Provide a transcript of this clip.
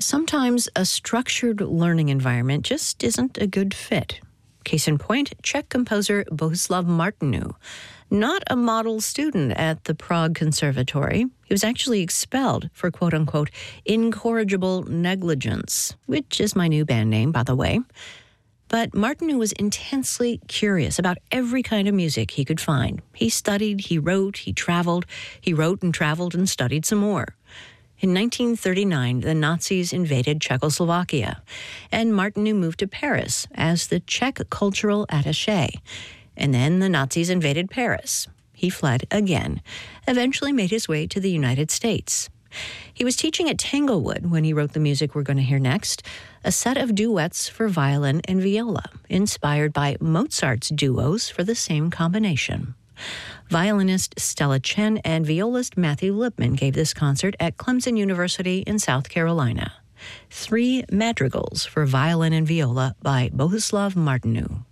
Sometimes a structured learning environment just isn't a good fit. Case in point, Czech composer Bohuslav Martinu. Not a model student at the Prague Conservatory. He was actually expelled for quote-unquote incorrigible negligence, which is my new band name, by the way. But Martinu was intensely curious about every kind of music he could find. He studied, he wrote, he traveled. He wrote and traveled and studied some more. In 1939, the Nazis invaded Czechoslovakia, and Martinu moved to Paris as the Czech cultural attaché. And then the Nazis invaded Paris. He fled again, eventually made his way to the United States. He was teaching at Tanglewood when he wrote the music we're going to hear next, a set of duets for violin and viola, inspired by Mozart's duos for the same combination. Violinist Stella Chen and violist Matthew Lipman gave this concert at Clemson University in South Carolina. 3 madrigals for violin and viola by Bohuslav Martinu.